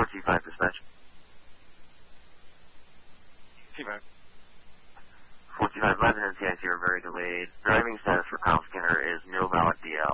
425 dispatch. T-5. 425 London and CIC are very delayed. Driving status for Kyle Skinner is no valid DL.